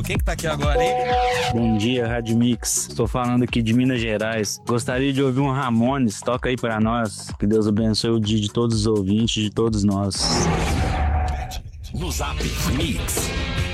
Quem que tá aqui agora, hein? Bom dia, Rádio Mix. Estou falando aqui de Minas Gerais. Gostaria de ouvir um Ramones. Toca aí pra nós. Que Deus abençoe o dia de todos os ouvintes, de todos nós. No Zap Mix.